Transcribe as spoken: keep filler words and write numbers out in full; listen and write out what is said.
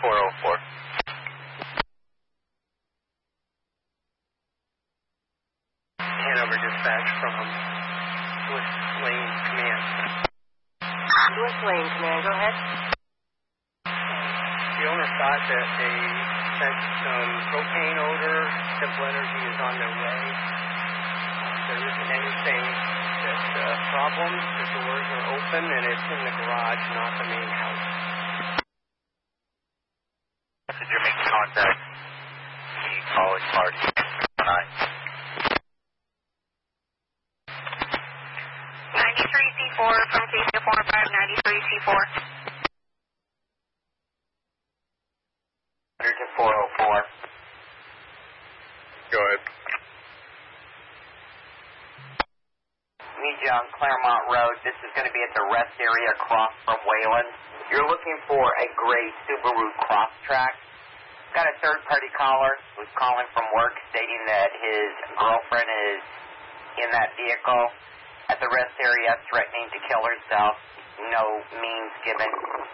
four oh four. Hanover dispatch from Swiss Lane Command. Swiss Lane Command, go ahead. The owner thought that they sensed some propane odor. Simple Energy is on their way. There isn't anything that's a problem. The doors are open and it's in the garage, not the main house. Did you make contact? The calling party. Nine. ninety-three C four from K four five ninety-three C four. one hundred to four oh four. Go ahead. Meet you on Claremont Road. This is going to be at the rest area across from Wayland. You're looking for a gray Subaru Crosstrack. Got a third-party caller who's calling from work stating that his girlfriend is in that vehicle at the rest area threatening to kill herself. No means given.